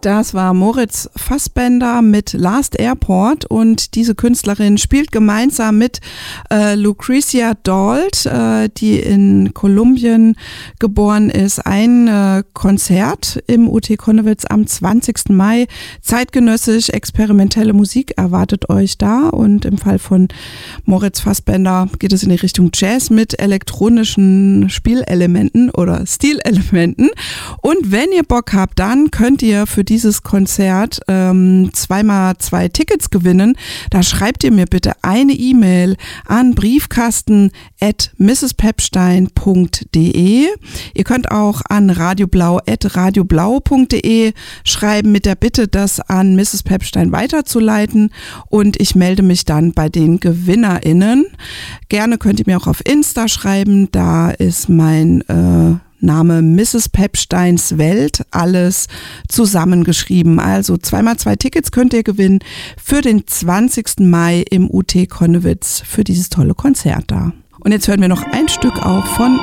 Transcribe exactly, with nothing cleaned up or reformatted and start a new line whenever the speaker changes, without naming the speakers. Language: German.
Das war Moritz Fassbender mit Last Airport und diese Künstlerin spielt gemeinsam mit äh, Lucretia Dalt, äh, die in Kolumbien geboren ist, ein äh, Konzert im U T Connewitz am zwanzigsten Mai. Zeitgenössisch experimentelle Musik erwartet euch da und im Fall von Moritz Fassbender geht es in die Richtung Jazz mit elektronischen Spielelementen oder Stilelementen. Und wenn ihr Bock habt, dann könnt ihr für dieses Konzert ähm, zweimal zwei Tickets gewinnen. Da schreibt ihr mir bitte eine E-Mail an briefkasten at misses-pepstein punkt de. Ihr könnt auch an radioblau at radioblau punkt de schreiben mit der Bitte, das an Misses Pepstein weiterzuleiten und ich melde mich dann bei den GewinnerInnen. Gerne könnt ihr mir auch auf Insta schreiben, da ist mein äh, Name Misses Pepsteins Welt, alles zusammengeschrieben. Also zweimal zwei Tickets könnt ihr gewinnen für den zwanzigsten Mai im U T Connewitz für dieses tolle Konzert da. Und jetzt hören wir noch ein Stück auch von